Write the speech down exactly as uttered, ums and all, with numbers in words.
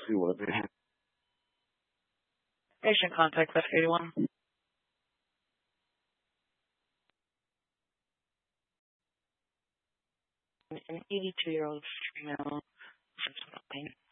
see what they have. Patient contact West eighty-one. An eighty-two-year-old female with pain.